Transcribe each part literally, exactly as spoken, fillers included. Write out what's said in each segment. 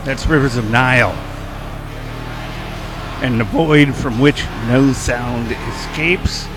That's Rivers of Nile. And the void from which no sound escapes.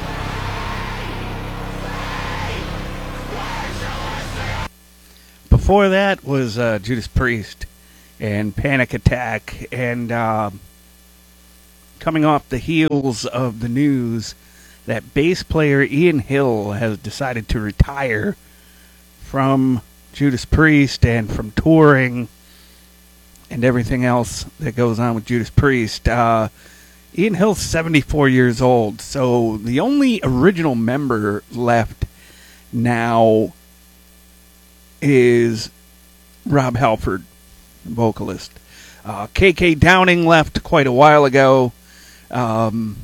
Before that was uh, Judas Priest and Panic Attack. And uh, coming off the heels of the news that bass player Ian Hill has decided to retire from Judas Priest and from touring and everything else that goes on with Judas Priest. Uh, Ian Hill's seventy-four years old, so the only original member left now is Rob Halford, vocalist. Uh, K K Downing left quite a while ago. Um,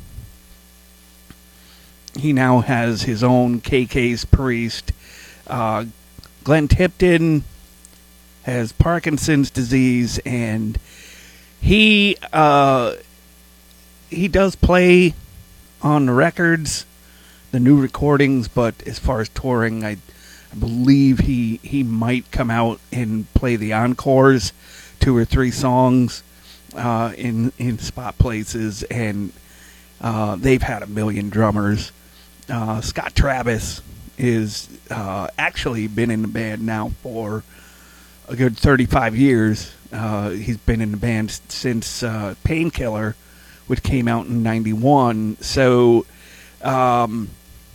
he now has his own K K's Priest. Uh, Glenn Tipton has Parkinson's disease, and he uh, he does play on the records, the new recordings, but as far as touring, I, I believe he, he might come out and play the encores, two or three songs uh, in, in spot places, and uh, they've had a million drummers. Uh, Scott Travis is uh, actually been in the band now for a good thirty-five years. Uh, he's been in the band since uh, Painkiller, which came out in ninety-one. So, um,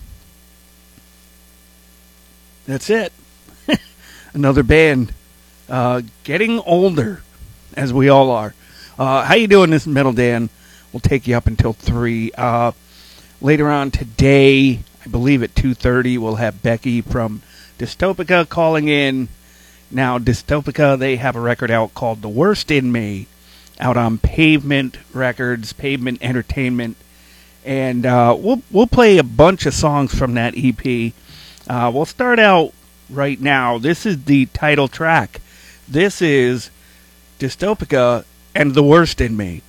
that's it. Another band uh, getting older, as we all are. Uh, how you doing, this is Metal Dan? We'll take you up until three. Uh, later on today, I believe at two thirty, we'll have Becky from Dystopica calling in. Now, Dystopica, they have a record out called The Worst in Me, out on Pavement Records, Pavement Entertainment, and uh, we'll we'll play a bunch of songs from that E P. Uh, we'll start out right now. This is the title track. This is Dystopica and The Worst in Me.